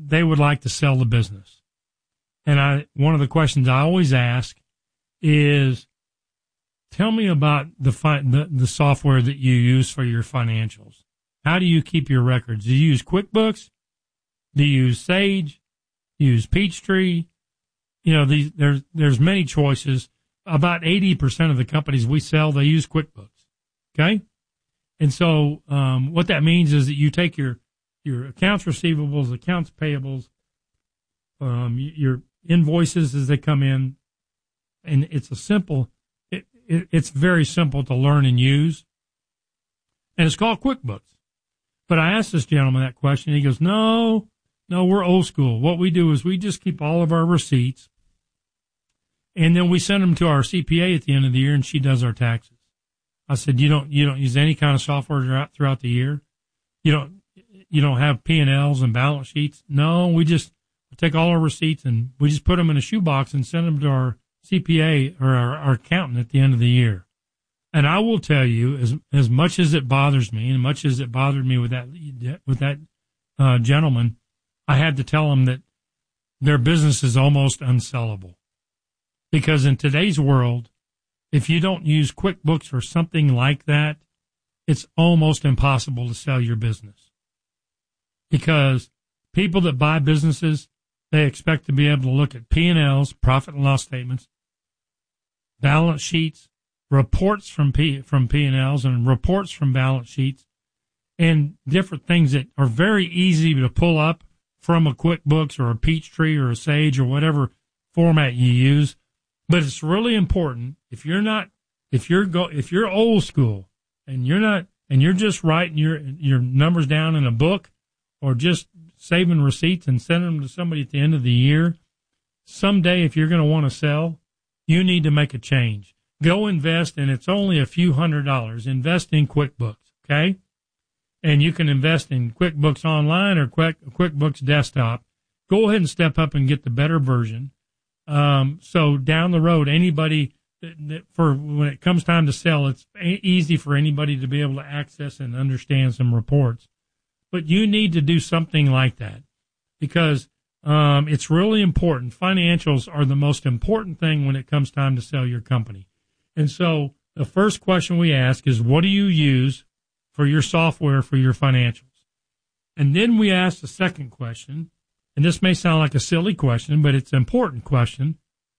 they would like to sell the business. And one of the questions I always ask is, tell me about the software that you use for your financials. How do you keep your records? Do you use QuickBooks? Do you use Sage? Do you use Peachtree? There's many choices. About 80% of the companies we sell, they use QuickBooks. Okay? And so what that means is that you take your accounts receivables, accounts payables, your invoices as they come in, and it's it's very simple to learn and use, and it's called QuickBooks. But I asked this gentleman that question, and he goes, no, we're old school. What we do is we just keep all of our receipts, and then we send them to our CPA at the end of the year, and she does our taxes. I said, you don't use any kind of software throughout the year? You don't have P&Ls and balance sheets? No, we just take all our receipts and we just put them in a shoebox and send them to our CPA or our accountant at the end of the year. And I will tell you, as much as it bothers me, and much as it bothered me with that gentleman, I had to tell him that their business is almost unsellable. Because in today's world, if you don't use QuickBooks or something like that, it's almost impossible to sell your business. Because people that buy businesses, they expect to be able to look at P&Ls, profit and loss statements, balance sheets, reports from P&Ls and reports from balance sheets, and different things that are very easy to pull up from a QuickBooks or a Peachtree or a Sage or whatever format you use. But it's really important if you're old school and you're just writing your numbers down in a book or just saving receipts and sending them to somebody at the end of the year, someday if you're going to want to sell, you need to make a change. Go invest, and it's only a few $100s. Invest in QuickBooks, okay? And you can invest in QuickBooks Online or QuickBooks Desktop. Go ahead and step up and get the better version. So down the road, anybody for when it comes time to sell, it's easy for anybody to be able to access and understand some reports. But you need to do something like that because it's really important. Financials are the most important thing when it comes time to sell your company. And so the first question we ask is, what do you use for your software for your financials? And then we ask the second question, and this may sound like a silly question, but it's an important question.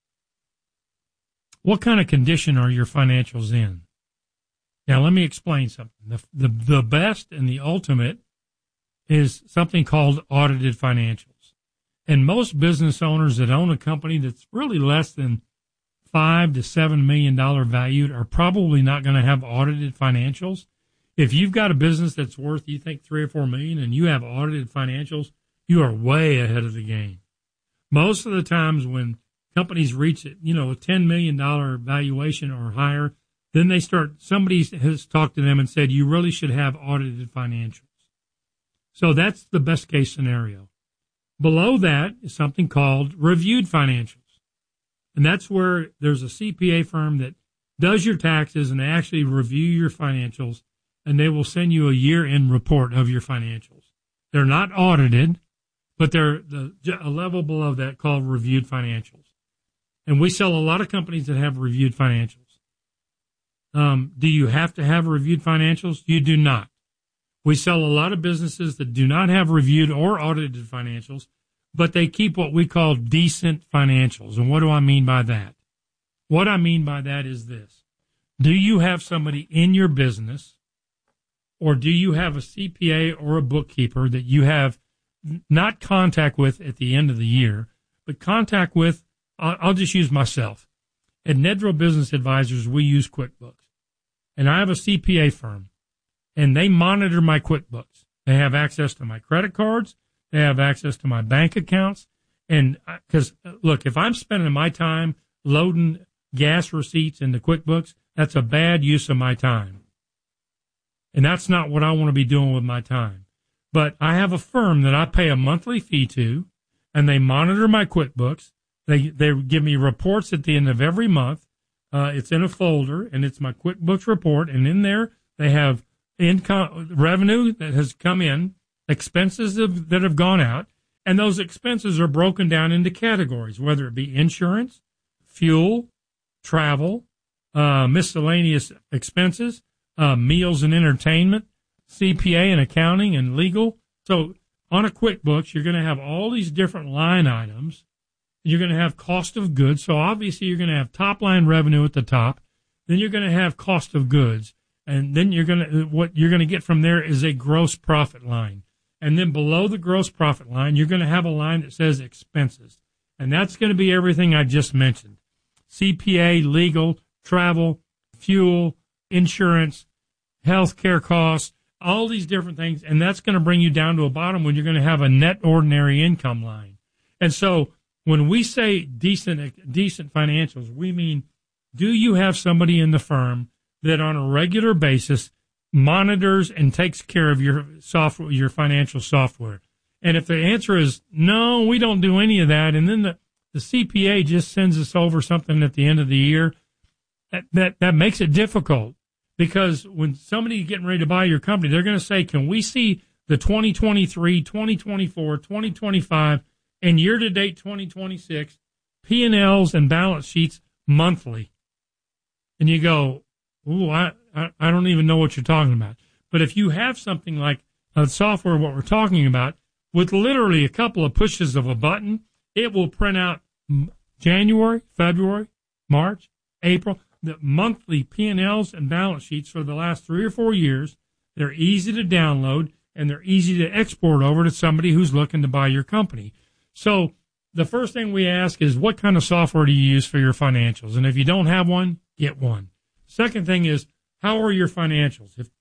What kind of condition are your financials in? Now, let me explain something. The best and the ultimate is something called audited financials. And most business owners that own a company that's really less than $5 to $7 million valued are probably not going to have audited financials. If you've got a business that's worth, you think, $3 or $4 million, and you have audited financials, you are way ahead of the game. Most of the times when companies reach it, a $10 million valuation or higher, then somebody has talked to them and said, you really should have audited financials. So that's the best case scenario. Below that is something called reviewed financials. And that's where there's a CPA firm that does your taxes and they actually review your financials, and they will send you a year-end report of your financials. They're not audited, but they're a level below that called reviewed financials. And we sell a lot of companies that have reviewed financials. Do you have to have reviewed financials? You do not. We sell a lot of businesses that do not have reviewed or audited financials, but they keep what we call decent financials. And what do I mean by that? What I mean by that is this. Do you have somebody in your business, or do you have a CPA or a bookkeeper that you have not contact with at the end of the year, but contact with, I'll just use myself. At Nedro Business Advisors, we use QuickBooks. And I have a CPA firm, and they monitor my QuickBooks. They have access to my credit cards. They have access to my bank accounts. And because, look, if I'm spending my time loading gas receipts into QuickBooks, that's a bad use of my time. And that's not what I want to be doing with my time. But I have a firm that I pay a monthly fee to, and they monitor my QuickBooks. They give me reports at the end of every month. It's in a folder, and it's my QuickBooks report. And in there, they have income, revenue that has come in, expenses that have gone out, And those expenses are broken down into categories, whether it be insurance, fuel, travel, miscellaneous expenses, meals and entertainment, CPA and accounting and legal. So on a QuickBooks, you're going to have all these different line items. You're going to have cost of goods. So obviously you're going to have top line revenue at the top. Then you're going to have cost of goods. And then what you're going to get from there is a gross profit line. And then below the gross profit line, you're going to have a line that says expenses. And that's going to be everything I just mentioned. CPA, legal, travel, fuel, insurance, healthcare costs, all these different things. And that's going to bring you down to a bottom when you're going to have a net ordinary income line. And so when we say decent financials, we mean, do you have somebody in the firm that on a regular basis monitors and takes care of your software, your financial software? And if the answer is no, we don't do any of that, and then the CPA just sends us over something at the end of the year, that makes it difficult, because when somebody's getting ready to buy your company, they're going to say, can we see the 2023, 2024, 2025, and year-to-date 2026 P&Ls and balance sheets monthly? And you go, ooh, I don't even know what you're talking about. But if you have something like a software, what we're talking about, with literally a couple of pushes of a button, it will print out January, February, March, April, the monthly P&Ls and balance sheets for the last 3 or 4 years. They're easy to download, and they're easy to export over to somebody who's looking to buy your company. So the first thing we ask is, what kind of software do you use for your financials? And if you don't have one, get one. Second thing is, how are your financials? If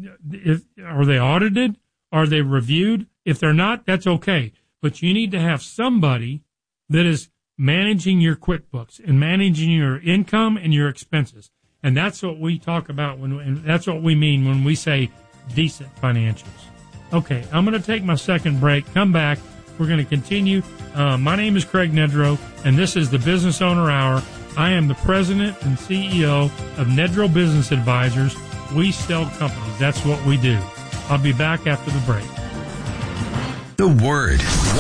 are they audited? Are they reviewed? If they're not, that's okay. But you need to have somebody that is managing your QuickBooks and managing your income and your expenses. And that's what we talk about and that's what we mean when we say decent financials. Okay, I'm going to take my second break. Come back. We're going to continue. My name is Craig Nedrow, and this is the Business Owner Hour. I am the president and CEO of Nedrow Business Advisors. We sell companies. That's what we do. I'll be back after the break. The Word,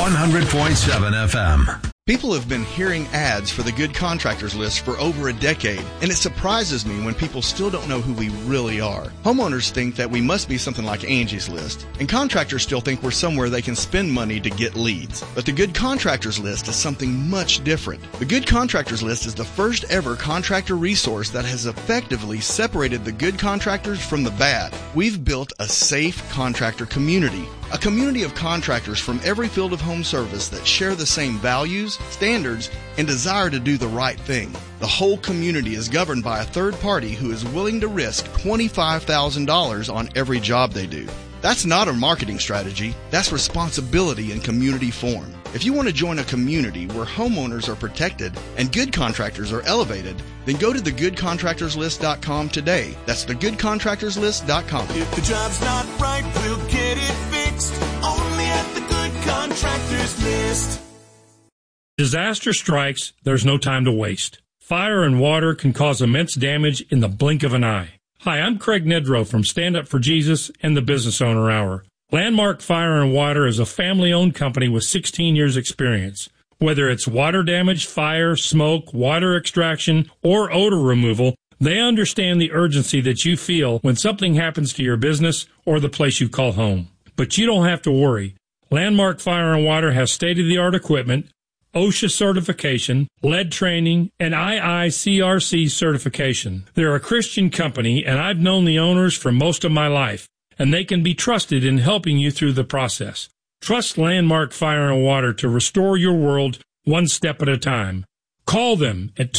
100.7 FM. People have been hearing ads for the Good Contractors List for over a decade, and it surprises me when people still don't know who we really are. Homeowners think that we must be something like Angie's List, and contractors still think we're somewhere they can spend money to get leads. But the Good Contractors List is something much different. The Good Contractors List is the first ever contractor resource that has effectively separated the good contractors from the bad. We've built a safe contractor community. A community of contractors from every field of home service that share the same values, standards, and desire to do the right thing. The whole community is governed by a third party who is willing to risk $25,000 on every job they do. That's not a marketing strategy. That's responsibility in community form. If you want to join a community where homeowners are protected and good contractors are elevated, then go to thegoodcontractorslist.com today. That's thegoodcontractorslist.com. If the job's not right, we'll get it fixed. Only at the Good Contractors List. Disaster strikes, there's no time to waste. Fire and water can cause immense damage in the blink of an eye. Hi, I'm Craig Nedrow from Stand Up for Jesus and the Business Owner Hour. Landmark Fire and Water is a family-owned company with 16 years' experience. Whether it's water damage, fire, smoke, water extraction, or odor removal, they understand the urgency that you feel when something happens to your business or the place you call home. But you don't have to worry. Landmark Fire and Water has state-of-the-art equipment, OSHA certification, lead training, and IICRC certification. They're a Christian company, and I've known the owners for most of my life, and they can be trusted in helping you through the process. Trust Landmark Fire and Water to restore your world one step at a time. Call them at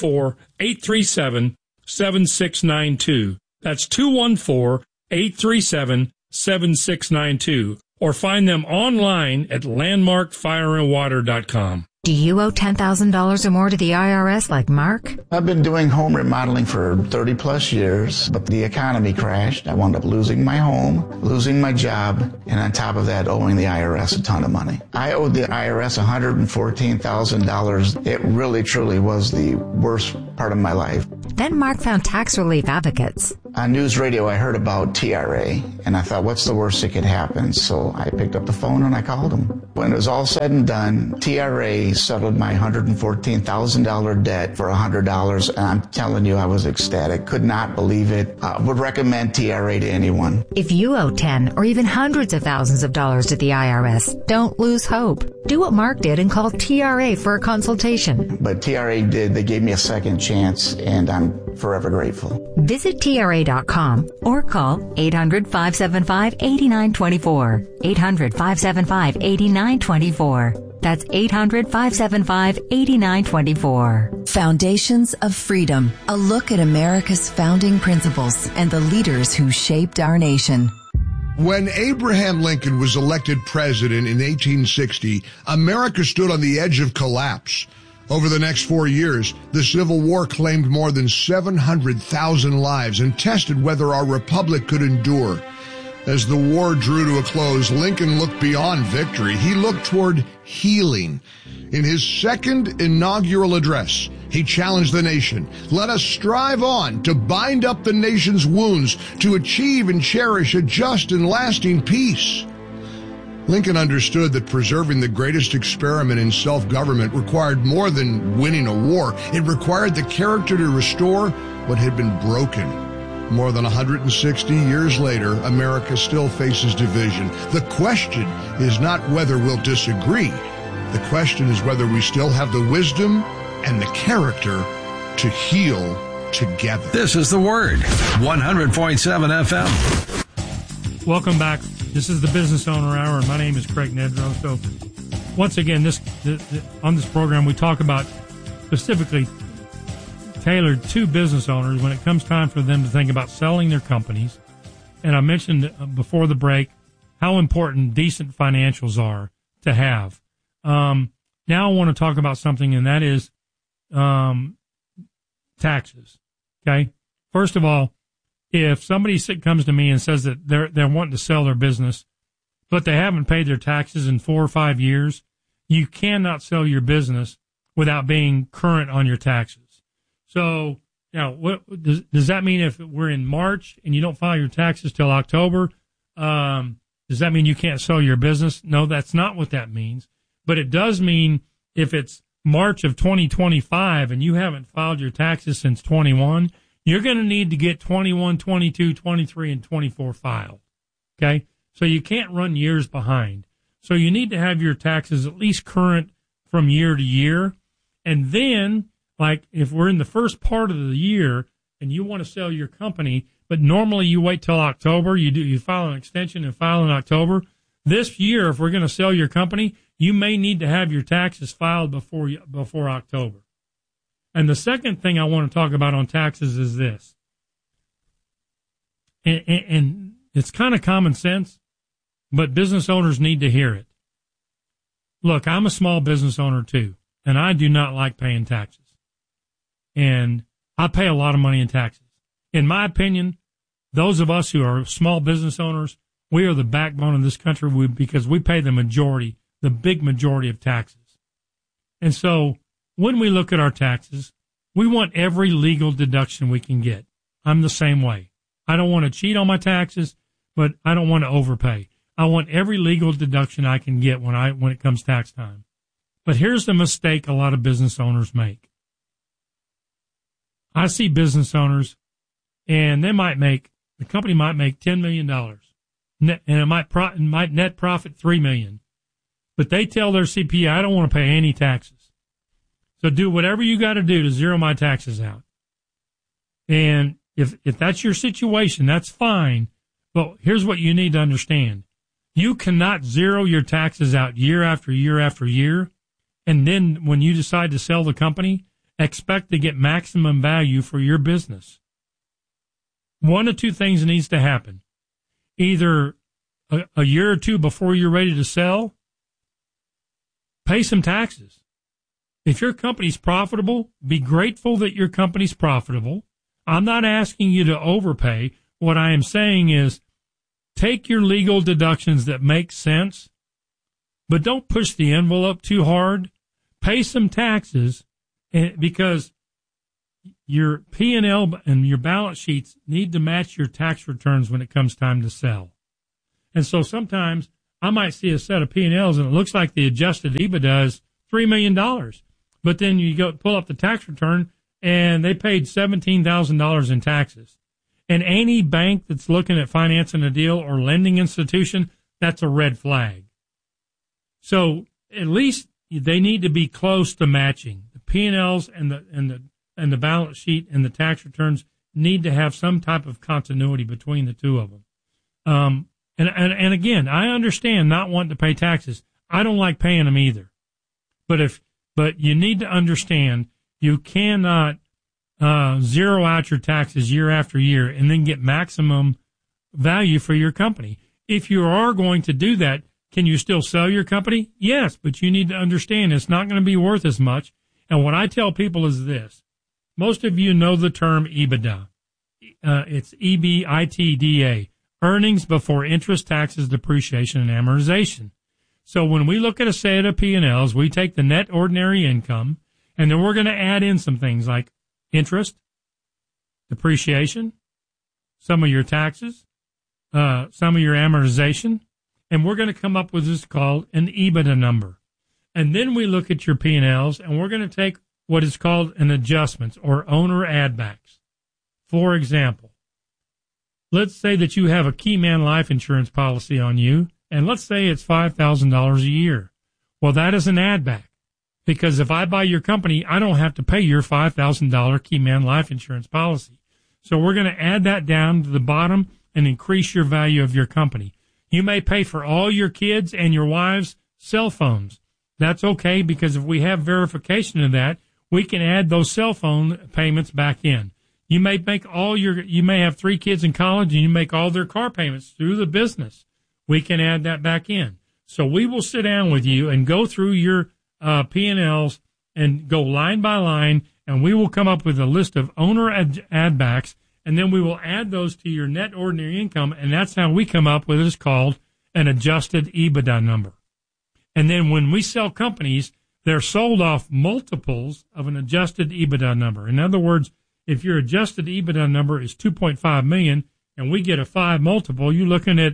214-837-7692. That's 214-837-7692. Or find them online at landmarkfireandwater.com. Do you owe $10,000 or more to the IRS like Mark? I've been doing home remodeling for 30 plus years, but the economy crashed. I wound up losing my home, losing my job, and on top of that, owing the IRS a ton of money. I owed the IRS $114,000. It really, truly was the worst part of my life. Then Mark found Tax Relief Advocates. On news radio, I heard about TRA, and I thought, what's the worst that could happen? So I picked up the phone and I called them. When it was all said and done, TRA settled my $114,000 debt for $100, and I'm telling you, I was ecstatic. Could not believe it. Would recommend TRA to anyone. If you owe 10 or even hundreds of thousands of dollars to the IRS, don't lose hope. Do what Mark did and call TRA for a consultation. But TRA did. They gave me a second chance, and I'm forever grateful. Visit TRA.com or call 800-575-8924. 800-575-8924. That's 800-575-8924. Foundations of Freedom, a look at America's founding principles and the leaders who shaped our nation. When Abraham Lincoln was elected president in 1860, America stood on the edge of collapse. Over the next 4 years, the Civil War claimed more than 700,000 lives and tested whether our republic could endure. As the war drew to a close, Lincoln looked beyond victory. He looked toward healing. In his second inaugural address, he challenged the nation. Let us strive on to bind up the nation's wounds, to achieve and cherish a just and lasting peace. Lincoln understood that preserving the greatest experiment in self-government required more than winning a war. It required the character to restore what had been broken. More than 160 years later, America still faces division. The question is not whether we'll disagree. The question is whether we still have the wisdom and the character to heal together. This is The Word, 100.7 FM. Welcome back. This is the Business Owner Hour, and my name is Craig Nedrow. So, once again, on this program, we talk about specifically tailored to business owners when it comes time for them to think about selling their companies. And I mentioned before the break how important decent financials are to have. Now I want to talk about something, and that is taxes. Okay? First of all, if somebody comes to me and says that they're wanting to sell their business, but they haven't paid their taxes in 4 or 5 years, you cannot sell your business without being current on your taxes. So, what does that mean? If we're in March and you don't file your taxes till October, does that mean you can't sell your business? No, that's not what that means. But it does mean if it's March of 2025 and you haven't filed your taxes since 21, you're going to need to get 21, 22, 23, and 24 filed. Okay? So you can't run years behind. So you need to have your taxes at least current from year to year. And then, like if we're in the first part of the year and you want to sell your company, but normally you wait till October, you file an extension and file in October. This year, if we're going to sell your company, you may need to have your taxes filed before October. And the second thing I want to talk about on taxes is this. And it's kind of common sense, but business owners need to hear it. Look, I'm a small business owner too, and I do not like paying taxes. And I pay a lot of money in taxes. In my opinion, those of us who are small business owners, we are the backbone of this country because we pay the big majority of taxes. And so when we look at our taxes, we want every legal deduction we can get. I'm the same way. I don't want to cheat on my taxes, but I don't want to overpay. I want every legal deduction I can get when it comes tax time. But here's the mistake a lot of business owners make. I see business owners, and the company might make $10 million, and it might net profit $3 million. But they tell their CPA, I don't want to pay any taxes. So do whatever you got to do to zero my taxes out. And if that's your situation, that's fine. But here's what you need to understand. You cannot zero your taxes out year after year after year. And then when you decide to sell the company, expect to get maximum value for your business. One of two things needs to happen. Either a year or two before you're ready to sell, pay some taxes. If your company's profitable, be grateful that your company's profitable. I'm not asking you to overpay. What I am saying is take your legal deductions that make sense, but don't push the envelope too hard. Pay some taxes because your P&L and your balance sheets need to match your tax returns when it comes time to sell. And so sometimes I might see a set of P&Ls and it looks like the adjusted EBITDA is $3 million. But then you go pull up the tax return and they paid $17,000 in taxes. And any bank that's looking at financing a deal or lending institution, that's a red flag. So at least they need to be close to matching. The P&Ls and the balance sheet and the tax returns need to have some type of continuity between the two of them. And again, I understand not wanting to pay taxes. I don't like paying them either. But you need to understand you cannot zero out your taxes year after year and then get maximum value for your company. If you are going to do that, can you still sell your company? Yes, but you need to understand it's not going to be worth as much. And what I tell people is this. Most of you know the term EBITDA. It's EBITDA, earnings before interest, taxes, depreciation, and amortization. So when we look at a set of P&Ls, we take the net ordinary income, and then we're going to add in some things like interest, depreciation, some of your taxes, some of your amortization, and we're going to come up with this called an EBITDA number. And then we look at your P&Ls, and we're going to take what is called an adjustments or owner add backs. For example, let's say that you have a Keyman life insurance policy on you, and let's say it's $5,000 a year. Well, that is an add back, because if I buy your company, I don't have to pay your $5,000 Keyman life insurance policy. So we're going to add that down to the bottom and increase your value of your company. You may pay for all your kids and your wife's cell phones. That's okay, because if we have verification of that, we can add those cell phone payments back in. You may have 3 kids in college and you make all their car payments through the business. We can add that back in. So we will sit down with you and go through your P&Ls and go line by line, and we will come up with a list of owner add backs, and then we will add those to your net ordinary income, and that's how we come up with what is called an adjusted EBITDA number. And then when we sell companies, they're sold off multiples of an adjusted EBITDA number. In other words, if your adjusted EBITDA number is $2.5 million and we get a 5 multiple, you're looking at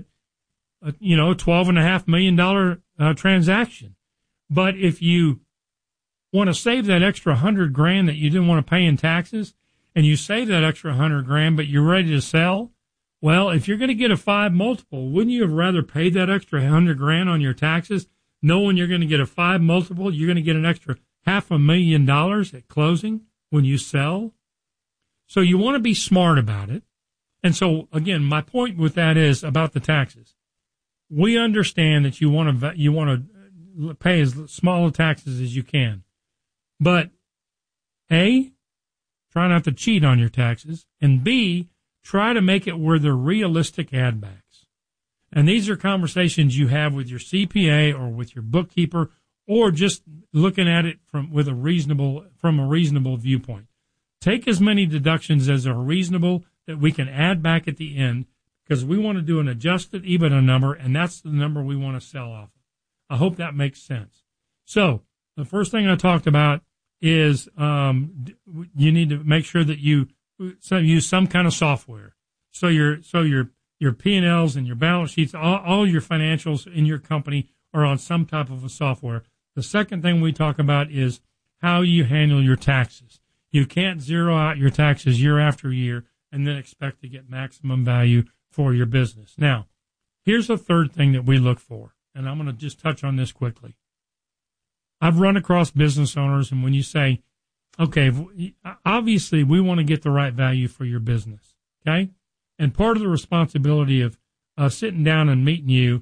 $12.5 million transaction. But if you want to save that extra $100,000 that you didn't want to pay in taxes, and you save that extra $100,000, but you're ready to sell, well, if you're going to get a 5 multiple, wouldn't you have rather paid that extra $100,000 on your taxes, knowing you're going to get a 5 multiple? You're going to get an extra $500,000 at closing when you sell. So you want to be smart about it. And so again, my point with that is about the taxes. We understand that you want to pay as small taxes as you can, but A, try not to cheat on your taxes, and B, try to make it where they're realistic add backs. And these are conversations you have with your CPA or with your bookkeeper, or just looking at it from a reasonable viewpoint. Take as many deductions as are reasonable that we can add back at the end, because we want to do an adjusted EBITDA number, and that's the number we want to sell off of. I hope that makes sense. So the first thing I talked about is you need to make sure that you use some kind of software. So your P&Ls and your balance sheets, all your financials in your company are on some type of a software. The second thing we talk about is how you handle your taxes. You can't zero out your taxes year after year and then expect to get maximum value for your business. Now, here's a third thing that we look for, and I'm going to just touch on this quickly. I've run across business owners, and when you say, okay, obviously we want to get the right value for your business, okay? And part of the responsibility of sitting down and meeting you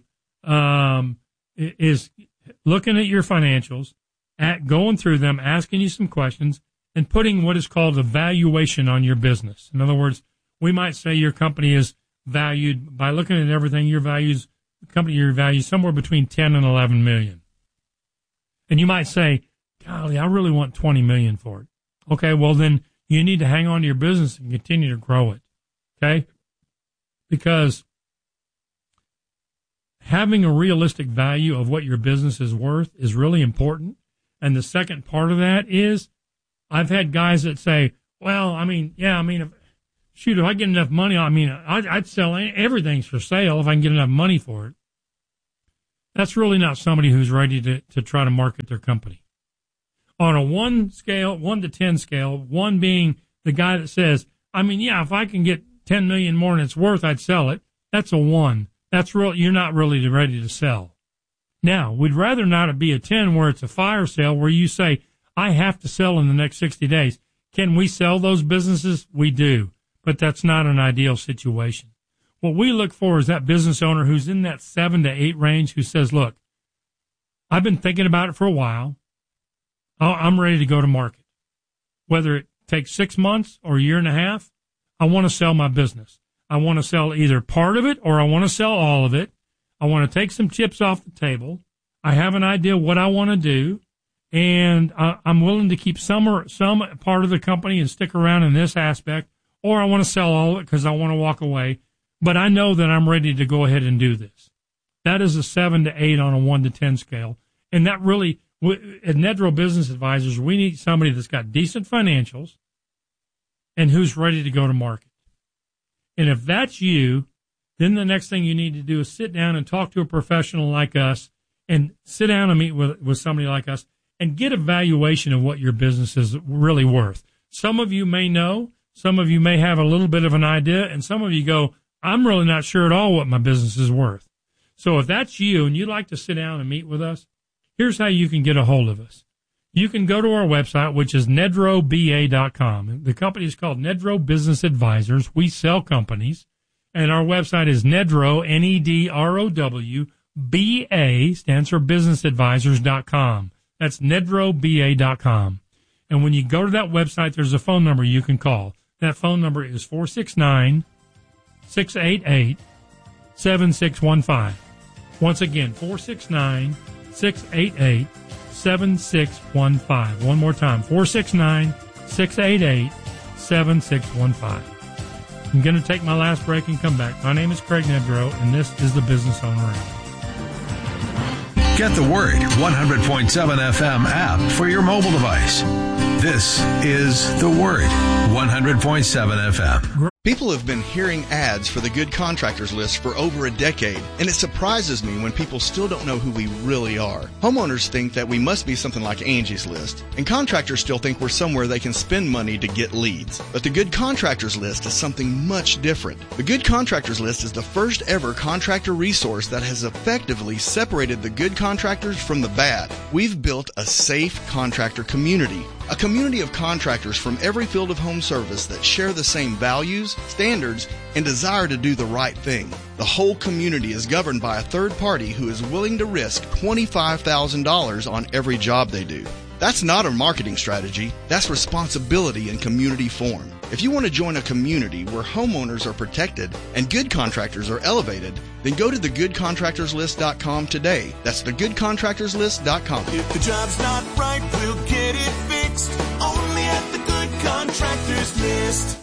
is looking at your financials, going through them, asking you some questions, and putting what is called a valuation on your business. In other words, we might say your company is valued, by looking at everything, your company values somewhere between 10 and 11 million. And you might say, golly, I really want 20 million for it. Okay, well then you need to hang on to your business and continue to grow it. Okay? Because having a realistic value of what your business is worth is really important. And the second part of that is, I've had guys that say, Well, if I get enough money, I'd sell everything's for sale if I can get enough money for it. That's really not somebody who's ready to try to market their company. On a 1 to 10 scale, 1 being the guy that says, if I can get 10 million more than it's worth, I'd sell it. That's a 1. You're not really ready to sell. Now, we'd rather not it be a 10 where it's a fire sale where you say, I have to sell in the next 60 days. Can we sell those businesses? We do, but that's not an ideal situation. What we look for is that business owner who's in that 7 to 8 range who says, look, I've been thinking about it for a while. I'm ready to go to market. Whether it takes 6 months or a year and a half, I want to sell my business. I want to sell either part of it or I want to sell all of it. I want to take some chips off the table. I have an idea what I want to do. And I'm willing to keep some part of the company and stick around in this aspect, or I want to sell all of it because I want to walk away. But I know that I'm ready to go ahead and do this. That is a 7 to 8 on a 1 to 10 scale. And that really, at Nedro Business Advisors, we need somebody that's got decent financials and who's ready to go to market. And if that's you, then the next thing you need to do is sit down and talk to a professional like us and sit down and meet with somebody like us and get a valuation of what your business is really worth. Some of you may know, some of you may have a little bit of an idea, and some of you go, I'm really not sure at all what my business is worth. So if that's you and you'd like to sit down and meet with us, here's how you can get a hold of us. You can go to our website, which is nedroba.com. The company is called Nedro Business Advisors. We sell companies, and our website is Nedrow, Nedrow, BA, stands for businessadvisors.com. That's nedroba.com. And when you go to that website, there's a phone number you can call. That phone number is 469-688-7615. Once again, 469-688-7615. One more time, 469-688-7615. I'm going to take my last break and come back. My name is Craig Nedrow, and this is the Business Owner App. Get the Word 100.7 FM app for your mobile device. This is The Word 100.7 FM. People have been hearing ads for the Good Contractors List for over a decade, and it surprises me when people still don't know who we really are. Homeowners think that we must be something like Angie's List, and contractors still think we're somewhere they can spend money to get leads. But the Good Contractors List is something much different. The Good Contractors List is the first ever contractor resource that has effectively separated the good contractors from the bad. We've built a safe contractor community. A community of contractors from every field of home service that share the same values, standards, and desire to do the right thing. The whole community is governed by a third party who is willing to risk $25,000 on every job they do. That's not a marketing strategy. That's responsibility in community form. If you want to join a community where homeowners are protected and good contractors are elevated, then go to thegoodcontractorslist.com today. That's thegoodcontractorslist.com. If the job's not right, we'll get it fixed. Only at the Good Contractors List.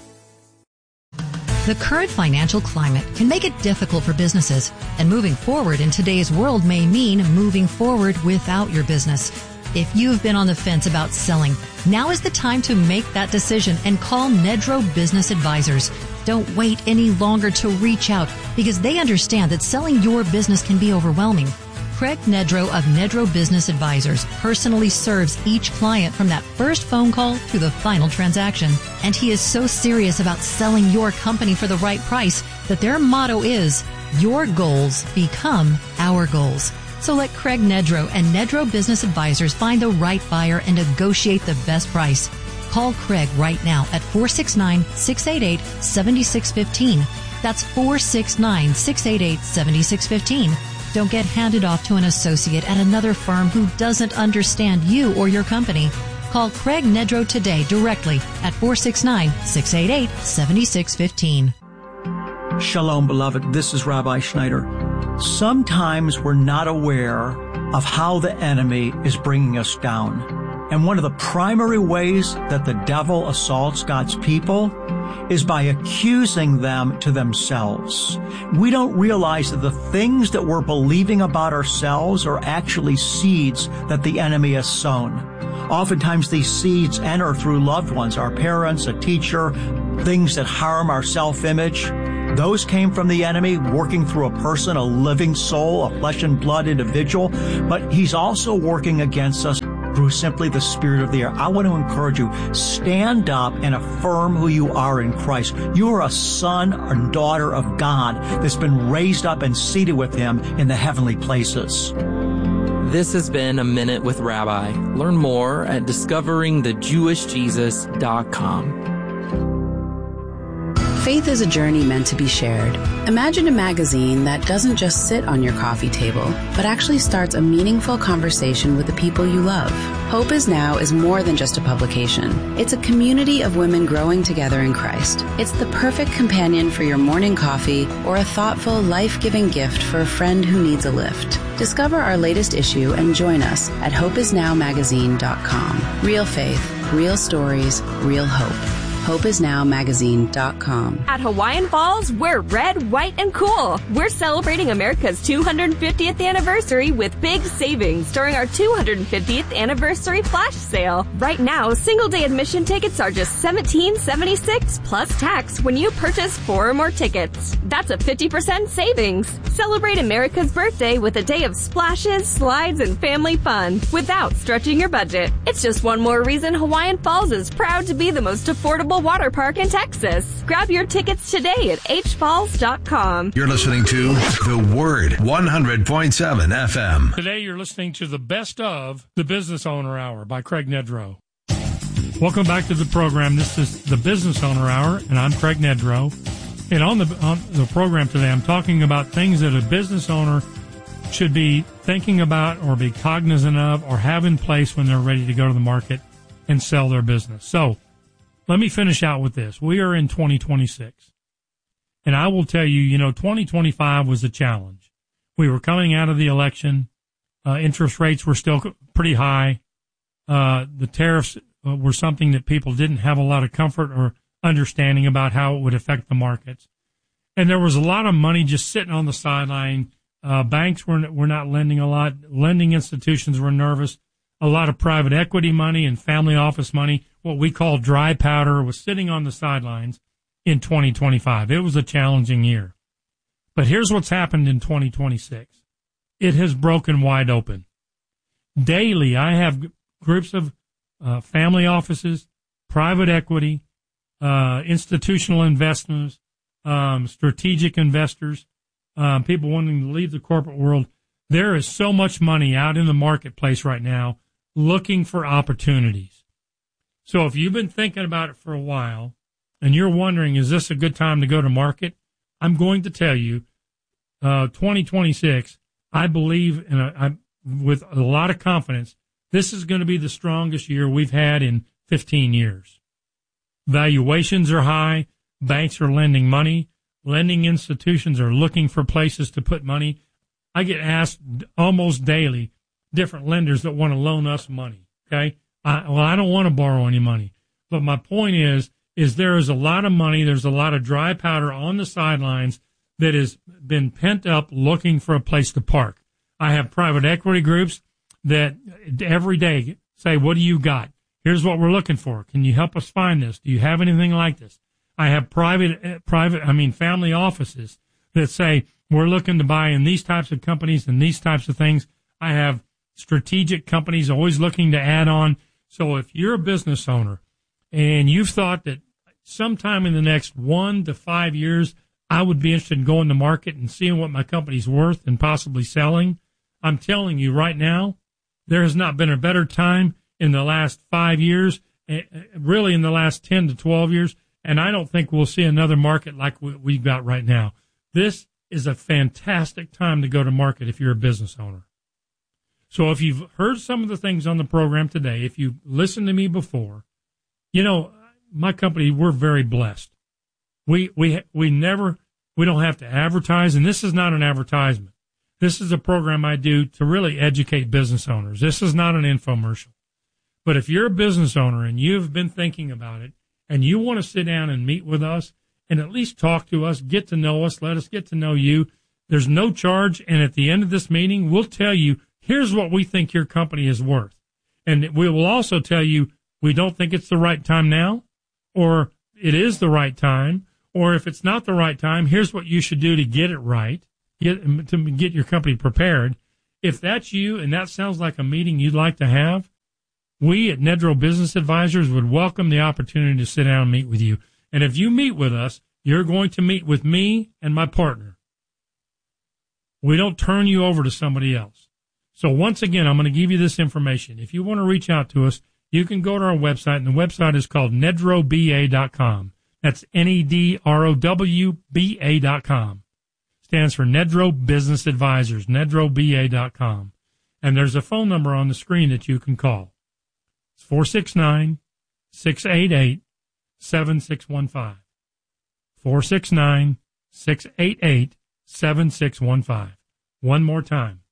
The current financial climate can make it difficult for businesses, and moving forward in today's world may mean moving forward without your business. If you've been on the fence about selling, now is the time to make that decision and call Nedro Business Advisors. Don't wait any longer to reach out, because they understand that selling your business can be overwhelming. Craig Nedrow of Nedro Business Advisors personally serves each client from that first phone call to the final transaction. And he is so serious about selling your company for the right price that their motto is, your goals become our goals. So let Craig Nedrow and Nedrow Business Advisors find the right buyer and negotiate the best price. Call Craig right now at 469-688-7615. That's 469-688-7615. Don't get handed off to an associate at another firm who doesn't understand you or your company. Call Craig Nedrow today directly at 469-688-7615. Shalom, beloved. This is Rabbi Schneider. Sometimes we're not aware of how the enemy is bringing us down. And one of the primary ways that the devil assaults God's people is by accusing them to themselves. We don't realize that the things that we're believing about ourselves are actually seeds that the enemy has sown. Oftentimes these seeds enter through loved ones, our parents, a teacher, things that harm our self-image. Those came from the enemy working through a person, a living soul, a flesh and blood individual. But he's also working against us through simply the spirit of the air. I want to encourage you, stand up and affirm who you are in Christ. You are a son or daughter of God that's been raised up and seated with him in the heavenly places. This has been A Minute with Rabbi. Learn more at discoveringthejewishjesus.com. Faith is a journey meant to be shared. Imagine a magazine that doesn't just sit on your coffee table, but actually starts a meaningful conversation with the people you love. Hope Is Now is more than just a publication. It's a community of women growing together in Christ. It's the perfect companion for your morning coffee or a thoughtful, life-giving gift for a friend who needs a lift. Discover our latest issue and join us at hopeisnowmagazine.com. Real faith, real stories, real hope. HopeIsNowMagazine.com. At Hawaiian Falls, we're red, white, and cool. We're celebrating America's 250th anniversary with big savings during our 250th anniversary flash sale. Right now, single-day admission tickets are just $17.76 plus tax when you purchase 4 or more tickets. That's a 50% savings. Celebrate America's birthday with a day of splashes, slides, and family fun without stretching your budget. It's just one more reason Hawaiian Falls is proud to be the most affordable water park in Texas. Grab your tickets today at hfalls.com. You're listening to The Word, 100.7 FM. Today you're listening to the best of the Business Owner Hour by Craig Nedrow. Welcome back to the program. This is the Business Owner Hour, and I'm Craig Nedrow. And on the program today, I'm talking about things that a business owner should be thinking about or be cognizant of or have in place when they're ready to go to the market and sell their business. So, let me finish out with this. We are in 2026. And I will tell you, 2025 was a challenge. We were coming out of the election. Interest rates were still pretty high. The tariffs were something that people didn't have a lot of comfort or understanding about how it would affect the markets. And there was a lot of money just sitting on the sideline. Banks were not lending a lot. Lending institutions were nervous. A lot of private equity money and family office money, what we call dry powder, was sitting on the sidelines in 2025. It was a challenging year. But here's what's happened in 2026. It has broken wide open. Daily, I have groups of family offices, private equity, institutional investors, strategic investors, people wanting to leave the corporate world. There is so much money out in the marketplace right now looking for opportunities. So if you've been thinking about it for a while and you're wondering, is this a good time to go to market? I'm going to tell you, 2026, I believe, with a lot of confidence, this is going to be the strongest year we've had in 15 years. Valuations are high. Banks are lending money. Lending institutions are looking for places to put money. I get asked almost daily, different lenders that want to loan us money, okay? I don't want to borrow any money. But my point is there is a lot of money, there's a lot of dry powder on the sidelines that has been pent up looking for a place to park. I have private equity groups that every day say, what do you got? Here's what we're looking for. Can you help us find this? Do you have anything like this? I have family offices that say, we're looking to buy in these types of companies and these types of things. I have strategic companies always looking to add on. So if you're a business owner and you've thought that sometime in the next 1 to 5 years, I would be interested in going to market and seeing what my company's worth and possibly selling, I'm telling you right now, there has not been a better time in the last 5 years, really in the last 10 to 12 years. And I don't think we'll see another market like we've got right now. This is a fantastic time to go to market if you're a business owner. So if you've heard some of the things on the program today, if you listened to me before, my company, we're very blessed. We don't have to advertise, and this is not an advertisement. This is a program I do to really educate business owners. This is not an infomercial. But if you're a business owner and you've been thinking about it and you want to sit down and meet with us and at least talk to us, get to know us, let us get to know you, there's no charge. And at the end of this meeting, we'll tell you, here's what we think your company is worth. And we will also tell you we don't think it's the right time now, or it is the right time, or if it's not the right time, here's what you should do to get it right, to get your company prepared. If that's you and that sounds like a meeting you'd like to have, we at Nedro Business Advisors would welcome the opportunity to sit down and meet with you. And if you meet with us, you're going to meet with me and my partner. We don't turn you over to somebody else. So once again, I'm going to give you this information. If you want to reach out to us, you can go to our website, and the website is called nedrowba.com. That's NEDROWBA.com. Stands for Nedro Business Advisors, nedrowba.com. And there's a phone number on the screen that you can call. It's 469-688-7615. 469-688-7615. One more time.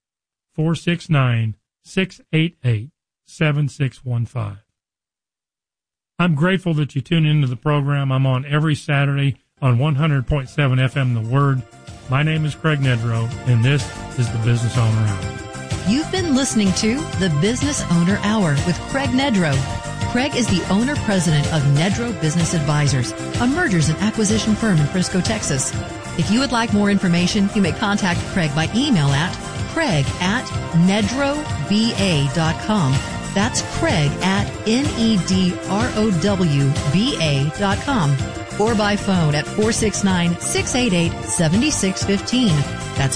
469-688-7615. I'm grateful that you tune into the program. I'm on every Saturday on 100.7 FM The Word. My name is Craig Nedrow, and this is the Business Owner Hour. You've been listening to the Business Owner Hour with Craig Nedrow. Craig is the owner-president of Nedrow Business Advisors, a mergers and acquisition firm in Frisco, Texas. If you would like more information, you may contact Craig by email at craig@nedrowba.com. That's Craig at NEDROWBA.com. Or by phone at 469-688-7615. That's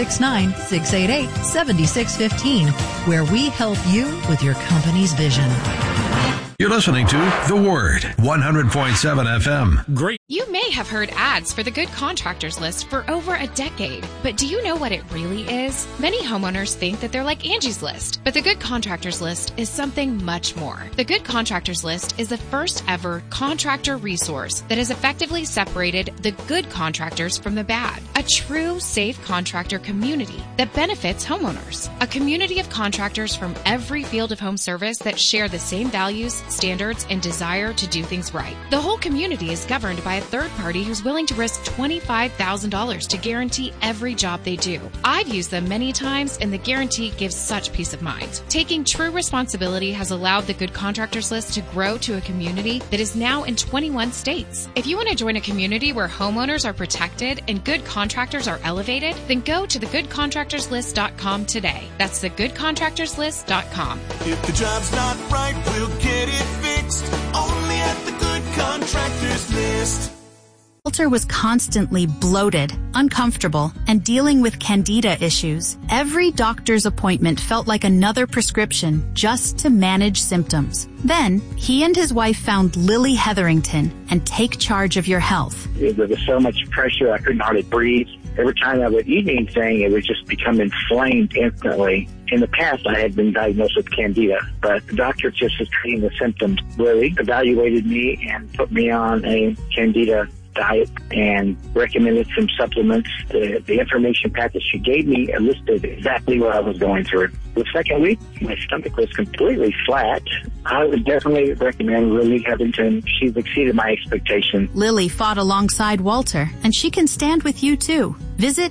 469-688-7615, where we help you with your company's vision. You're listening to The Word, 100.7 FM. Great. You may have heard ads for the Good Contractors List for over a decade, but do you know what it really is? Many homeowners think that they're like Angie's List, but the Good Contractors List is something much more. The Good Contractors List is the first ever contractor resource that has effectively separated the good contractors from the bad. A true safe contractor community that benefits homeowners. A community of contractors from every field of home service that share the same values, standards, and desire to do things right. The whole community is governed by a third party who's willing to risk $25,000 to guarantee every job they do. I've used them many times, and the guarantee gives such peace of mind. Taking true responsibility has allowed the Good Contractors List to grow to a community that is now in 21 states. If you want to join a community where homeowners are protected and good contractors are elevated, then go to thegoodcontractorslist.com today. That's thegoodcontractorslist.com. If the job's not right, we'll get it fixed. Only at the Good Contractors List. Walter was constantly bloated, uncomfortable, and dealing with candida issues. Every doctor's appointment felt like another prescription just to manage symptoms. Then, he and his wife found Lily Hetherington and Take Charge of Your Health. There was so much pressure, I couldn't hardly breathe. Every time I would eat anything, it would just become inflamed instantly. In the past, I had been diagnosed with candida, but the doctor just was treating the symptoms. Lily evaluated me and put me on a candida diet and recommended some supplements. The information package she gave me listed exactly what I was going through. The second week, my stomach was completely flat. I would definitely recommend Lily Hetherington. She's exceeded my expectations. Lily fought alongside Walter, and she can stand with you too. Visit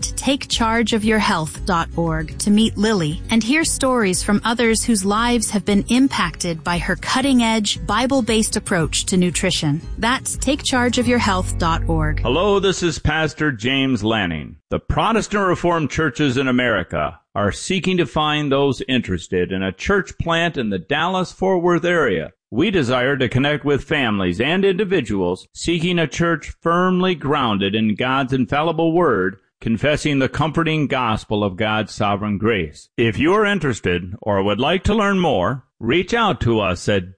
TakeChargeOfYourHealth.org to meet Lily and hear stories from others whose lives have been impacted by her cutting-edge, Bible-based approach to nutrition. That's TakeChargeOfYourHealth.org. Hello, this is Pastor James Lanning. The Protestant Reformed churches in America are seeking to find those interested in a church plant in the Dallas-Fort Worth area. We desire to connect with families and individuals seeking a church firmly grounded in God's infallible word, confessing the comforting gospel of God's sovereign grace. If you are interested or would like to learn more, reach out to us at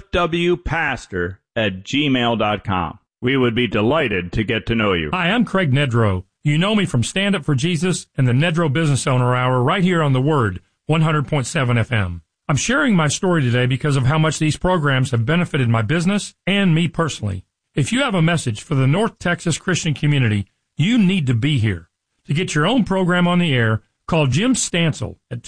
dfwpastor@gmail.com. We would be delighted to get to know you. Hi, I'm Craig Nedrow. You know me from Stand Up for Jesus and the Nedrow Business Owner Hour right here on The Word, 100.7 FM. I'm sharing my story today because of how much these programs have benefited my business and me personally. If you have a message for the North Texas Christian community, you need to be here. To get your own program on the air, call Jim Stansel at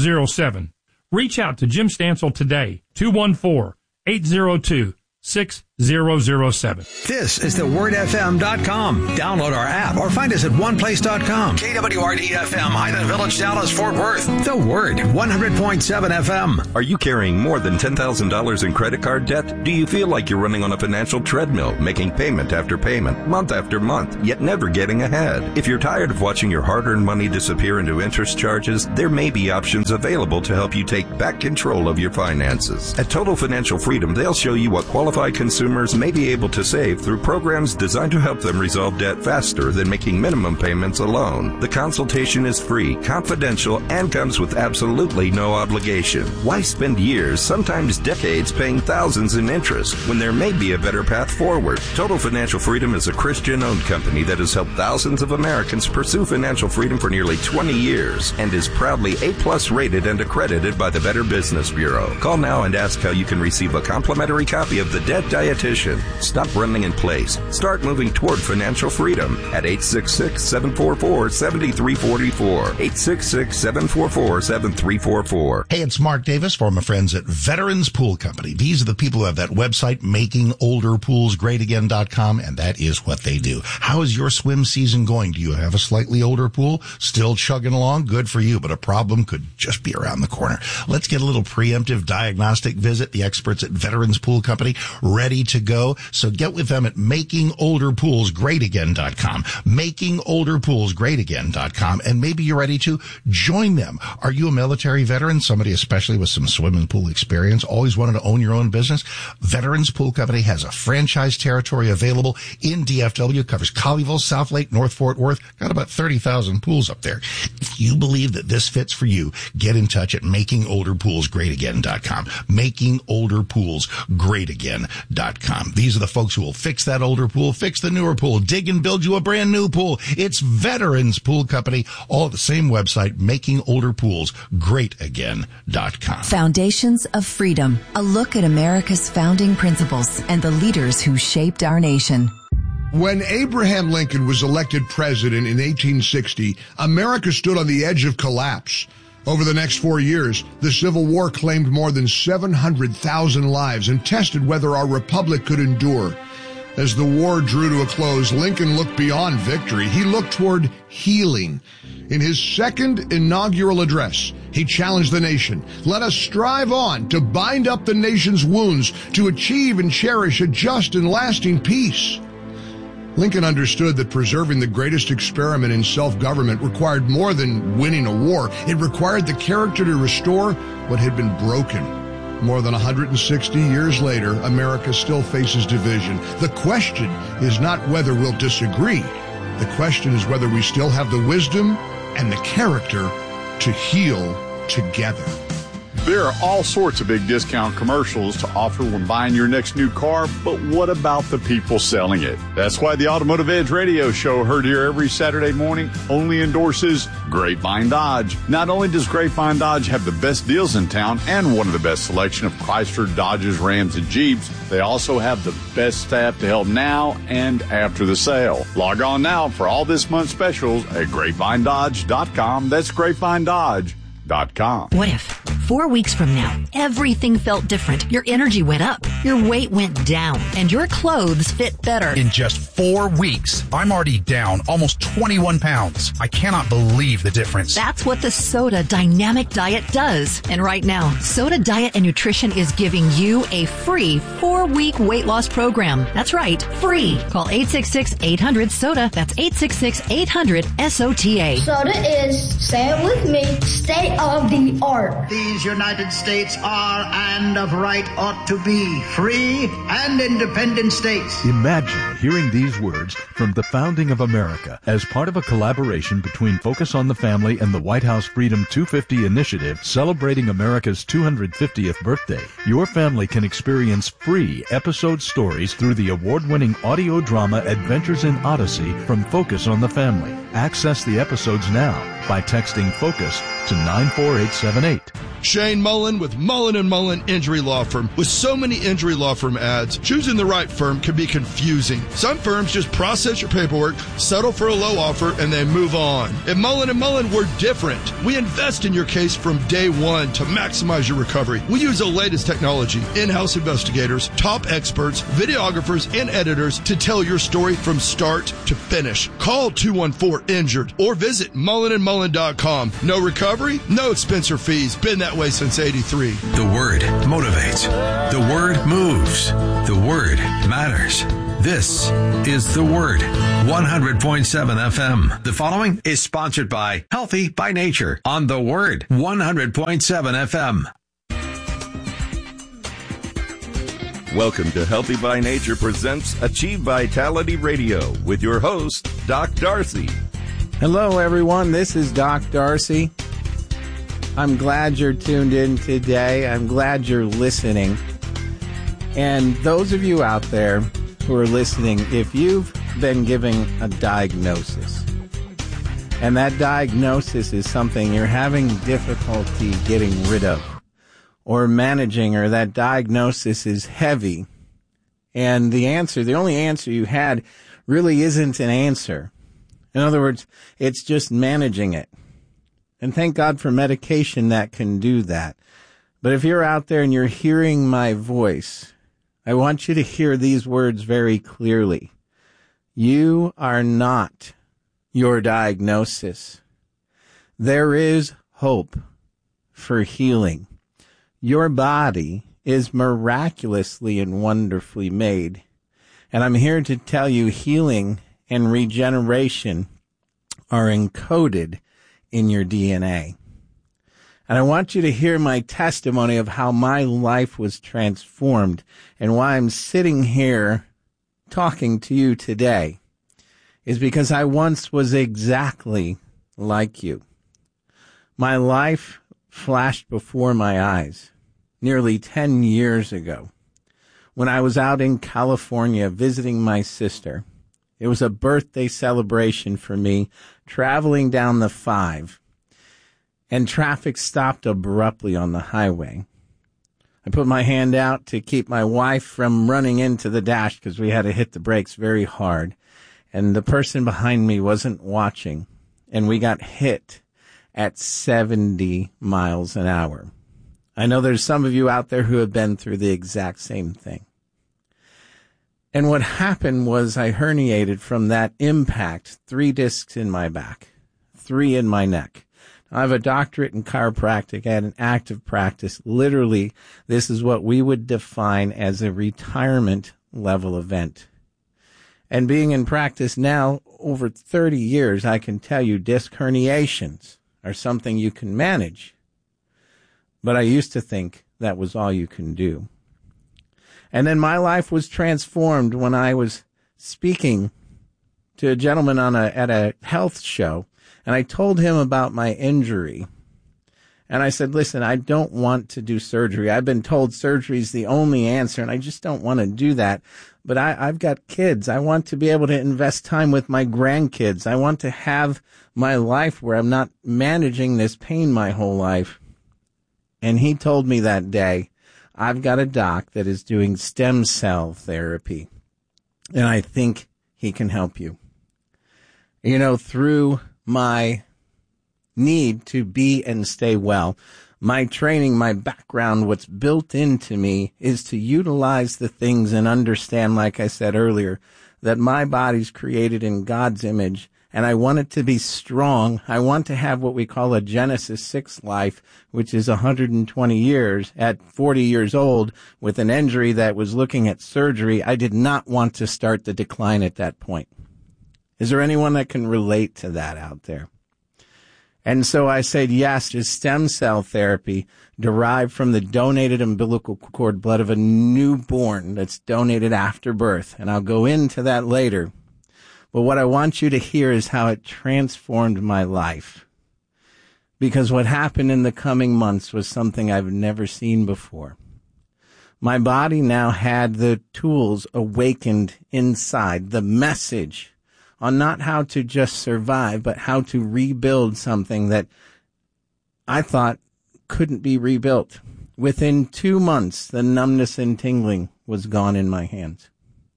214-802-6007. Reach out to Jim Stansel today, 214-802-6007. 007. This is thewordfm.com. Download our app or find us at oneplace.com. KWRD-FM, Highland Village, Dallas, Fort Worth. The Word, 100.7 FM. Are you carrying more than $10,000 in credit card debt? Do you feel like you're running on a financial treadmill, making payment after payment, month after month, yet never getting ahead? If you're tired of watching your hard-earned money disappear into interest charges, there may be options available to help you take back control of your finances. At Total Financial Freedom, they'll show you what qualified consumers may be able to save through programs designed to help them resolve debt faster than making minimum payments alone. The consultation is free, confidential, and comes with absolutely no obligation. Why spend years, sometimes decades, paying thousands in interest when there may be a better path forward? Total Financial Freedom is a Christian-owned company that has helped thousands of Americans pursue financial freedom for nearly 20 years and is proudly A+ rated and accredited by the Better Business Bureau. Call now and ask how you can receive a complimentary copy of The Debt Dietitian. Stop running in place. Start moving toward financial freedom at 866-744-7344. 866-744-7344. Hey, it's Mark Davis for my friends at Veterans Pool Company. These are the people who have that website, makingolderpoolsgreatagain.com, and that is what they do. How is your swim season going? Do you have a slightly older pool? Still chugging along? Good for you, but a problem could just be around the corner. Let's get a little preemptive diagnostic visit. The experts at Veterans Pool Company ready to go. So get with them at makingolderpoolsgreatagain.com. Makingolderpoolsgreatagain.com. And maybe you're ready to join them. Are you a military veteran? Somebody especially with some swimming pool experience? Always wanted to own your own business? Veterans Pool Company has a franchise territory available in DFW. Covers Colleyville, South Lake, North Fort Worth. Got about 30,000 pools up there. If you believe that this fits for you, get in touch at makingolderpoolsgreatagain.com. Makingolderpoolsgreatagain.com. These are the folks who will fix that older pool, fix the newer pool, dig and build you a brand new pool. It's Veterans Pool Company, all at the same website, makingolderpoolsgreatagain.com. Foundations of Freedom, a look at America's founding principles and the leaders who shaped our nation. When Abraham Lincoln was elected president in 1860, America stood on the edge of collapse. Over the next 4 years, the Civil War claimed more than 700,000 lives and tested whether our republic could endure. As the war drew to a close, Lincoln looked beyond victory. He looked toward healing. In his second inaugural address, he challenged the nation. Let us strive on to bind up the nation's wounds, to achieve and cherish a just and lasting peace. Lincoln understood that preserving the greatest experiment in self-government required more than winning a war. It required the character to restore what had been broken. More than 160 years later, America still faces division. The question is not whether we'll disagree. The question is whether we still have the wisdom and the character to heal together. There are all sorts of big discount commercials to offer when buying your next new car, but what about the people selling it? That's why the Automotive Edge radio show, heard here every Saturday morning, only endorses Grapevine Dodge. Not only does Grapevine Dodge have the best deals in town and one of the best selection of Chrysler, Dodges, Rams, and Jeeps, they also have the best staff to help now and after the sale. Log on now for all this month's specials at GrapevineDodge.com. That's GrapevineDodge.com. What if 4 weeks from now, everything felt different? Your energy went up, your weight went down, and your clothes fit better. In just 4 weeks, I'm already down almost 21 pounds. I cannot believe the difference. That's what the Soda Dynamic Diet does. And right now, Soda Diet and Nutrition is giving you a free 4-week weight loss program. That's right, free. Call 866-800-SODA. That's 866-800-SOTA. Soda is, say it with me, state of the art. These United States are and of right ought to be free and independent states. Imagine hearing these words from the founding of America as part of a collaboration between Focus on the Family and the White House Freedom 250 initiative celebrating America's 250th birthday. Your family can experience free episode stories through the award-winning audio drama Adventures in Odyssey from Focus on the Family. Access the episodes now by texting FOCUS to 94878. Shane Mullen with Mullen & Mullen Injury Law Firm. With so many injury law firm ads, choosing the right firm can be confusing. Some firms just process your paperwork, settle for a low offer, and then move on. At Mullen & Mullen, we're different. We invest in your case from day one to maximize your recovery. We use the latest technology, in-house investigators, top experts, videographers, and editors to tell your story from start to finish. Call 214-INJURED or visit mullenandmullen.com. No recovery, no expense or fees. Been that way since 83. The Word motivates. The Word moves. The Word matters. This is The Word, 100.7 FM. The following is sponsored by Healthy by Nature on The Word, 100.7 FM. Welcome to Healthy by Nature presents Achieve Vitality Radio with your host, Doc Darcy. Hello, everyone. This is Doc Darcy. I'm glad you're tuned in today. I'm glad you're listening. And those of you out there who are listening, if you've been given a diagnosis, and that diagnosis is something you're having difficulty getting rid of or managing, or that diagnosis is heavy, and the only answer you had really isn't an answer. In other words, it's just managing it. And thank God for medication that can do that. But if you're out there and you're hearing my voice, I want you to hear these words very clearly. You are not your diagnosis. There is hope for healing. Your body is miraculously and wonderfully made. And I'm here to tell you healing and regeneration are encoded in your DNA. And I want you to hear my testimony of how my life was transformed and why I'm sitting here talking to you today is because I once was exactly like you. My life flashed before my eyes nearly 10 years ago when I was out in California visiting my sister. It was a birthday celebration for me, traveling down the 5, and traffic stopped abruptly on the highway. I put my hand out to keep my wife from running into the dash because we had to hit the brakes very hard, and the person behind me wasn't watching, and we got hit at 70 miles an hour. I know there's some of you out there who have been through the exact same thing. And what happened was I herniated from that impact 3 discs in my back, 3 in my neck. I have a doctorate in chiropractic and an active practice. Literally, this is what we would define as a retirement level event. And being in practice now over 30 years, I can tell you disc herniations are something you can manage. But I used to think that was all you can do. And then my life was transformed when I was speaking to a gentleman at a health show, and I told him about my injury. And I said, listen, I don't want to do surgery. I've been told surgery is the only answer, and I just don't want to do that. But I've got kids. I want to be able to invest time with my grandkids. I want to have my life where I'm not managing this pain my whole life. And he told me that day, I've got a doc that is doing stem cell therapy, and I think he can help you. You know, through my need to be and stay well, my training, my background, what's built into me is to utilize the things and understand, like I said earlier, that my body's created in God's image, and I want it to be strong. I want to have what we call a Genesis 6 life, which is 120 years. At 40 years old, with an injury that was looking at surgery, I did not want to start the decline at that point. Is there anyone that can relate to that out there? And so I said yes to stem cell therapy derived from the donated umbilical cord blood of a newborn that's donated after birth. And I'll go into that later. But what I want you to hear is how it transformed my life. Because what happened in the coming months was something I've never seen before. My body now had the tools awakened inside, the message on not how to just survive, but how to rebuild something that I thought couldn't be rebuilt. Within 2 months, the numbness and tingling was gone in my hands.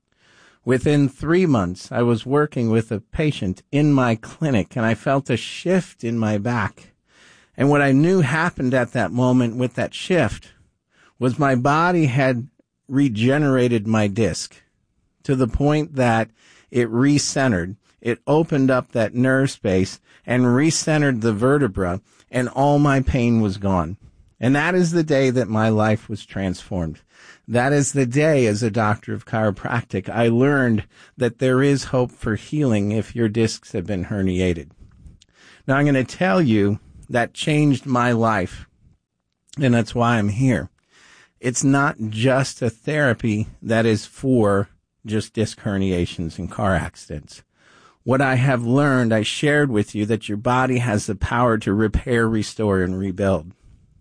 Within 3 months, I was working with a patient in my clinic, and I felt a shift in my back. And what I knew happened at that moment with that shift was my body had regenerated my disc to the point that it recentered. It opened up that nerve space and recentered the vertebra, and all my pain was gone. And that is the day that my life was transformed. That is the day, as a doctor of chiropractic, I learned that there is hope for healing if your discs have been herniated. Now, I'm going to tell you that changed my life, and that's why I'm here. It's not just a therapy that is for just disc herniations and car accidents. What I have learned, I shared with you that your body has the power to repair, restore, and rebuild.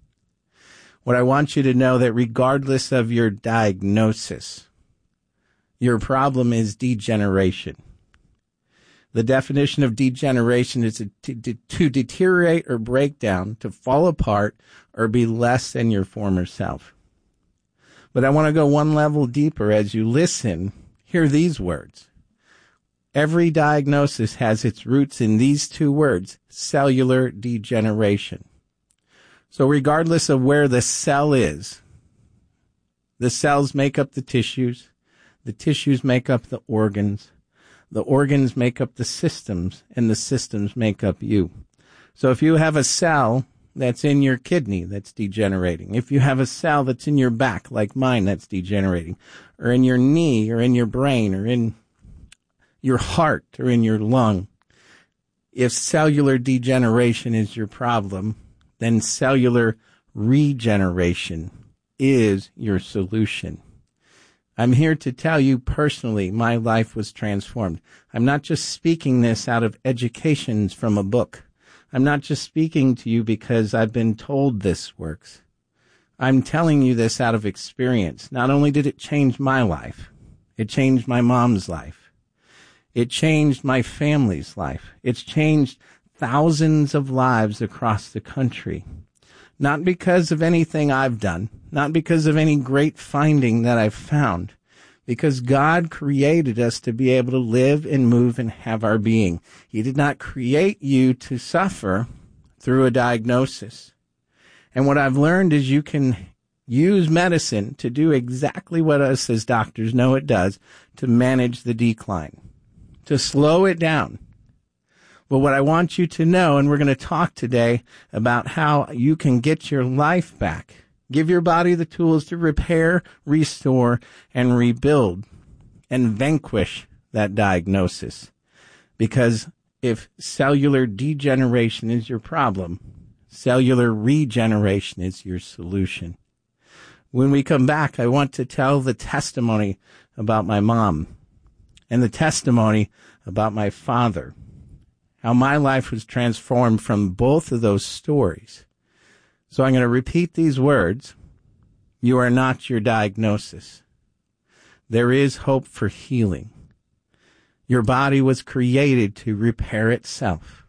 What I want you to know that regardless of your diagnosis, your problem is degeneration. The definition of degeneration is to deteriorate or break down, to fall apart, or be less than your former self. But I want to go one level deeper. As you listen, hear these words. Every diagnosis has its roots in these two words, cellular degeneration. So regardless of where the cell is, the cells make up the tissues make up the organs make up the systems, and the systems make up you. So if you have a cell that's in your kidney that's degenerating, if you have a cell that's in your back, like mine, that's degenerating, or in your knee, or in your brain, or in your heart, or in your lung, if cellular degeneration is your problem, then cellular regeneration is your solution. I'm here to tell you personally, my life was transformed. I'm not just speaking this out of educations from a book. I'm not just speaking to you because I've been told this works. I'm telling you this out of experience. Not only did it change my life, it changed my mom's life. It changed my family's life. It's changed thousands of lives across the country. Not because of anything I've done, not because of any great finding that I've found, because God created us to be able to live and move and have our being. He did not create you to suffer through a diagnosis. And what I've learned is you can use medicine to do exactly what us as doctors know it does, to manage the decline, to slow it down. But what I want you to know, and we're going to talk today about how you can get your life back. Give your body the tools to repair, restore, and rebuild, and vanquish that diagnosis. Because if cellular degeneration is your problem, cellular regeneration is your solution. When we come back, I want to tell the testimony about my mom and the testimony about my father. How my life was transformed from both of those stories. So I'm going to repeat these words. You are not your diagnosis. There is hope for healing. Your body was created to repair itself.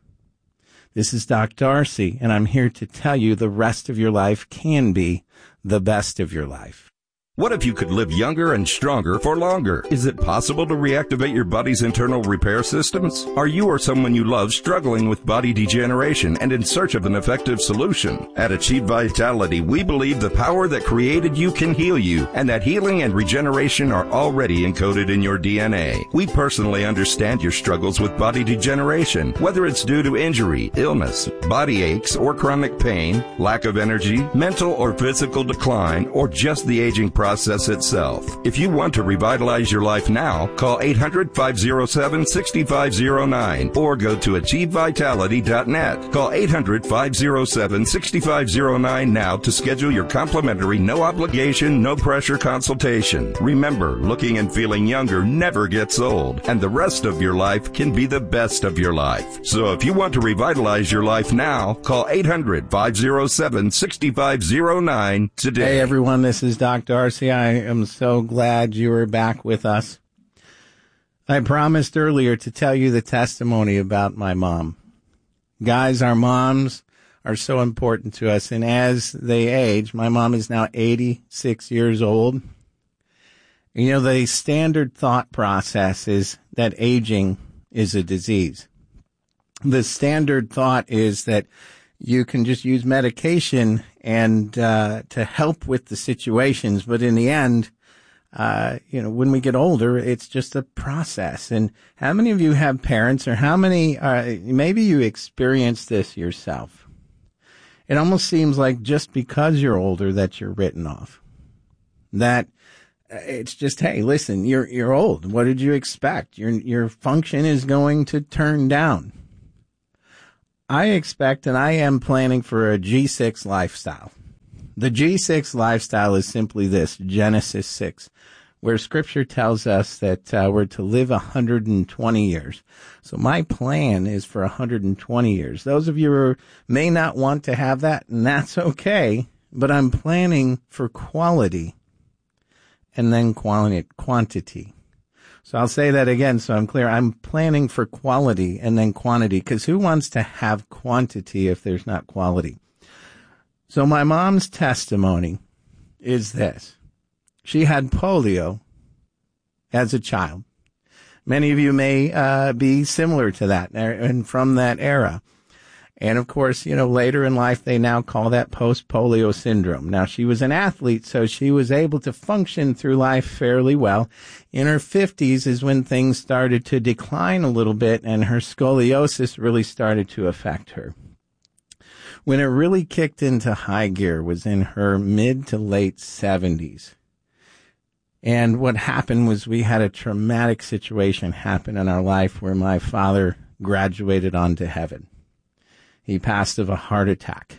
This is Doc Darcy, and I'm here to tell you the rest of your life can be the best of your life. What if you could live younger and stronger for longer? Is it possible to reactivate your body's internal repair systems? Are you or someone you love struggling with body degeneration and in search of an effective solution? At Achieve Vitality, we believe the power that created you can heal you, and that healing and regeneration are already encoded in your DNA. We personally understand your struggles with body degeneration, whether it's due to injury, illness, body aches, or chronic pain, lack of energy, mental or physical decline, or just the aging process itself. If you want to revitalize your life now, call 800-507-6509 or go to achievevitality.net. Call 800-507-6509 now to schedule your complimentary, no obligation, no pressure consultation. Remember, looking and feeling younger never gets old, and the rest of your life can be the best of your life. So if you want to revitalize your life now, call 800-507-6509 today. Hey everyone, this is Doc Darcy. I am so glad you are back with us. I promised earlier to tell you the testimony about my mom. Guys, our moms are so important to us. And as they age, my mom is now 86 years old. You know, the standard thought process is that aging is a disease. The standard thought is that you can just use medication and to help with the situations, but in the end, when we get older, it's just a process. And how many of you have parents, or how many, maybe you experienced this yourself? It almost seems like just because you're older that you're written off. That it's just, hey, listen, you're old. What did you expect? Your function is going to turn down. I expect, and I am planning for a G6 lifestyle. The G6 lifestyle is simply this, Genesis 6, where Scripture tells us that we're to live 120 years. So my plan is for 120 years. Those of you who may not want to have that, and that's okay, but I'm planning for quality and then quantity. So I'll say that again so I'm clear. I'm planning for quality and then quantity, because who wants to have quantity if there's not quality? So my mom's testimony is this. She had polio as a child. Many of you may be similar to that and from that era. And of course, later in life, they now call that post-polio syndrome. Now, she was an athlete, so she was able to function through life fairly well. In her 50s is when things started to decline a little bit, and her scoliosis really started to affect her. When it really kicked into high gear was in her mid to late 70s. And what happened was we had a traumatic situation happen in our life where my father graduated on to heaven. He passed of a heart attack.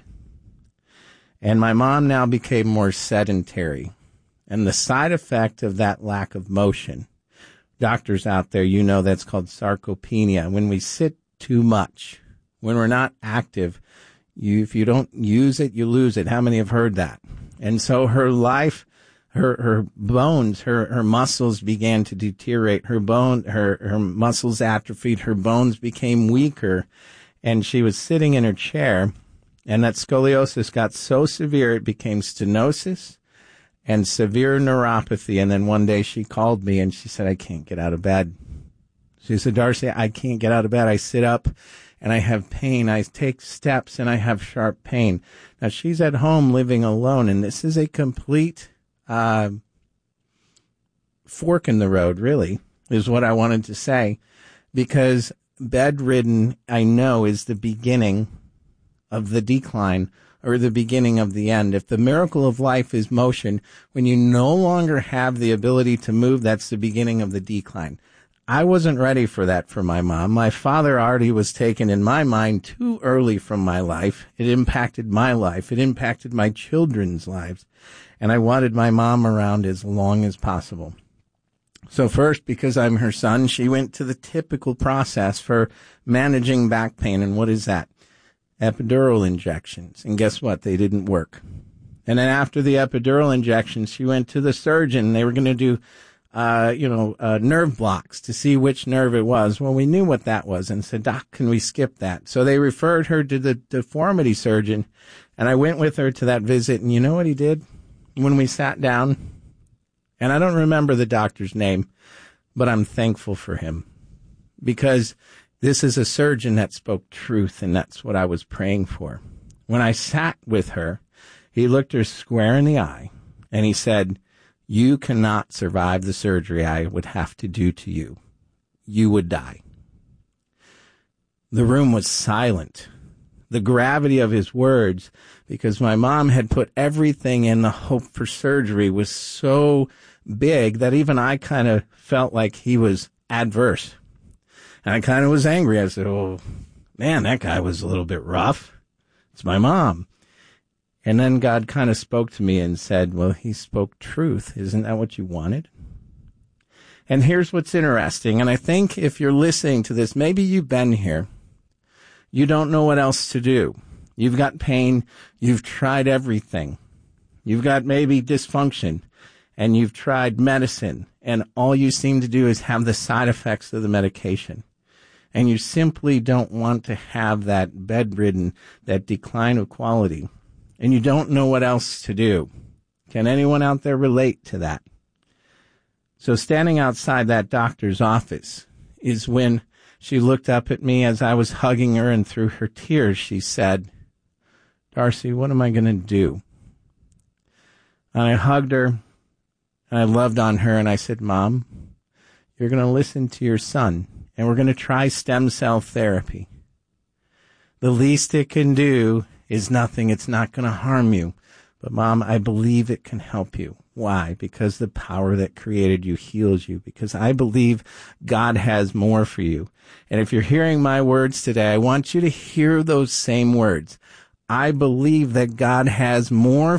And my mom now became more sedentary. And the side effect of that lack of motion, doctors out there, that's called sarcopenia. When we sit too much, when we're not active, if you don't use it, you lose it. How many have heard that? And so her life, her bones, her muscles began to deteriorate. Her muscles atrophied. Her bones became weaker. And she was sitting in her chair, and that scoliosis got so severe it became stenosis and severe neuropathy. And then one day she called me and she said, I can't get out of bed. She said, Darcy, I can't get out of bed. I sit up and I have pain. I take steps and I have sharp pain. Now, she's at home living alone, and this is a complete fork in the road, really, is what I wanted to say, because bedridden, I know, is the beginning of the decline or the beginning of the end. If the miracle of life is motion, when you no longer have the ability to move, that's the beginning of the decline. I wasn't ready for that for my mom. My father already was taken, in my mind, too early from my life. It impacted my life. It impacted my children's lives. And I wanted my mom around as long as possible. So first, because I'm her son, she went to the typical process for managing back pain. And what is that? Epidural injections. And guess what? They didn't work. And then after the epidural injections, she went to the surgeon. They were going to do, nerve blocks to see which nerve it was. Well, we knew what that was and said, Doc, can we skip that? So they referred her to the deformity surgeon. And I went with her to that visit. And you know what he did when we sat down? And I don't remember the doctor's name, but I'm thankful for him, because this is a surgeon that spoke truth, and that's what I was praying for. When I sat with her, he looked her square in the eye, and he said, you cannot survive the surgery I would have to do to you. You would die. The room was silent. The gravity of his words, because my mom had put everything in the hope for surgery, was so big that even I kind of felt like he was adverse. And I kind of was angry. I said, oh, man, that guy was a little bit rough. It's my mom. And then God kind of spoke to me and said, well, he spoke truth. Isn't that what you wanted? And here's what's interesting. And I think if you're listening to this, maybe you've been here. You don't know what else to do. You've got pain. You've tried everything. You've got maybe dysfunction, and you've tried medicine, and all you seem to do is have the side effects of the medication. and you simply don't want to have that bedridden, that decline of quality, and you don't know what else to do. Can anyone out there relate to that? So standing outside that doctor's office is when she looked up at me as I was hugging her, and through her tears she said, "Darcy, what am I going to do?" And I hugged her, and I loved on her, and I said, "Mom, you're going to listen to your son, and we're going to try stem cell therapy. The least it can do is nothing. It's not going to harm you. But, Mom, I believe it can help you." Why? Because the power that created you heals you. Because I believe God has more for you. And if you're hearing my words today, I want you to hear those same words. I believe that God has more